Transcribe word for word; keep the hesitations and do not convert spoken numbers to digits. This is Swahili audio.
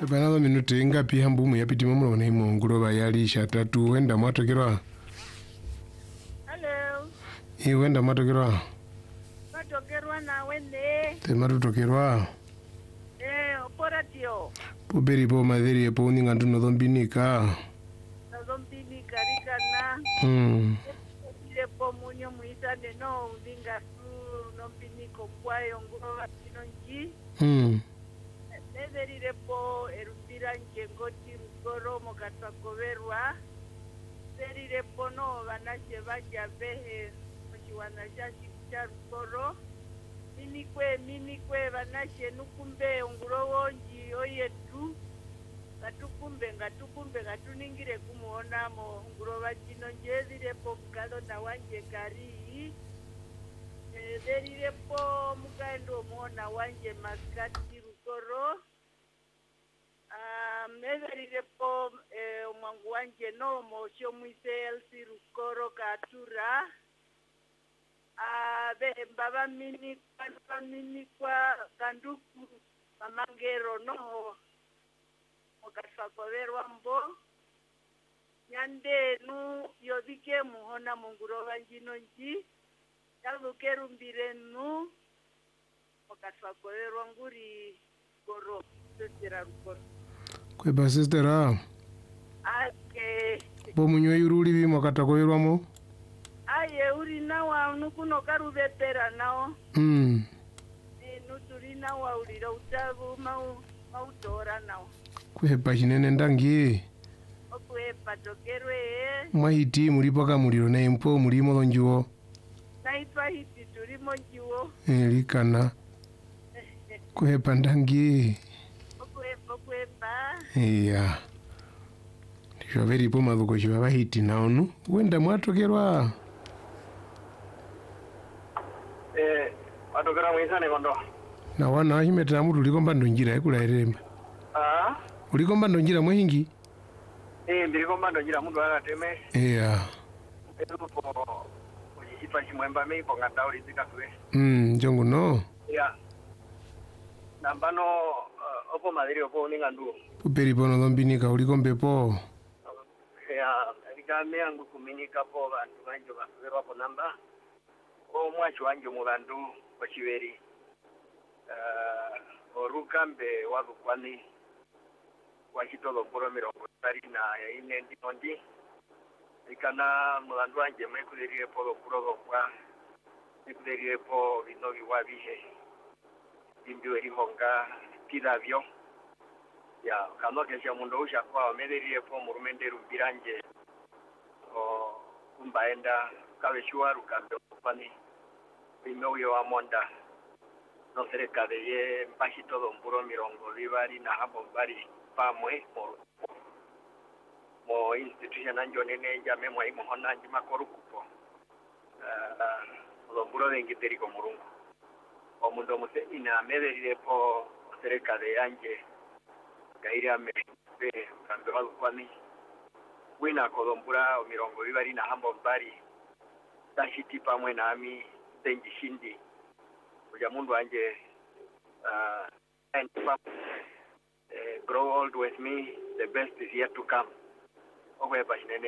Panazo minuti ngapi hambumu yapiti mamulo na imo nguroba yali shatatu wenda mwatokerwa. Hello. I wenda mwatokerwa. Mwatokerwa na wende. Te matokerwa. Eh, operatio. Poberi po madheri po ninga nduno dhombinika. Na dhombinika rikana. Hmm. Ile po munyo muitane no ulinga tu nombiniko kwayo nguroba kinonji. Hmm. Neverire po erupira njengoti rugoro mokatwa koverwa. Serire po no vanashe vaja behe mochiwana shashi cha rugoro. Minikwe minikwe vanashe nukumbe ongurowonji oyetu. Gatukumbe gatukumbe gatuningire kumuona mo ngurova chino njezire po mkalo na wanje kari. E, derire po mukaendo muona wanje maskati rugoro. Um, neverire po eh, mwangu wanje no mo shomwise elsi rugoro katura. Ah, be baba mini kwa mini kwa kanduku mamangero no okafakoverwa mbo nyande nu yodike muhona mungurova njino nji yalukeru mbire nu okafakoverwa nguri goro sesera rukoro Kwe basistera. ake Po munyo yuruli bimo katakoverwa mo. aye uri nawa nukuno karubetera nao Hmm. e nuturi nawa urira utabu mau mautora nao Kwe pachinene ndangi. okwe patokerwe Mwahiti mulipo kamuliro na impo mulimo lonjiwo. naitwa hiti turimo njiwo Elikana. Kwe pandangi. okwepa okwepa Iya. Shaveri po madhuko shiva hiti naonu. Wenda mwatokerwa. Eh, watokera mwisane kondo. Na wana himetera mutu ulikomba ndonjira ekula eremba. Ah? Ulikomba ndonjira mwehingi? Eh, ndiko mbando njira mundu akateme. Iya. Eto po kujipa chimwemba mei po ngata uri zikatwe. Mm, jongo no. Ya. Nambano uh, opo madiri opo uninga ndu. Puperi pono dhombinika ulikombe po. Ya, rikame yangu kuminika po bantu banjo basubirwa po namba. O mwacho wanjo mu bantu bachiveri. Uh, orukambe walukwani wachitolo mburo mirongo tari na ine ndinondi ikana mulandu wanje mwekuleriye po lokulo kwa mwekuleriye po bino biwabihe imbiwe lihonga tilavyo ya kanokesha mundu usha kwa wameleriye po murumende rumbiranje o kumbaenda kaweshuwa rukambe upani bime uyo wa monda no serikali ye mpashitolo mburo mirongo libari na habo bari pamwe mo mo institution anjo nene njame mwa imo hona njima korukupo uh, lomburo dengi teriko murungu o mundo muse ina meverire po serikali anje gairi ame be kambe walukwani wina kolombura o mirongo bibari na hambo bari tashiti pamwe na ami dengi shindi kuja mundu anje uh, and Uh, grow old with me, the best is yet to come. Ogwe bashinene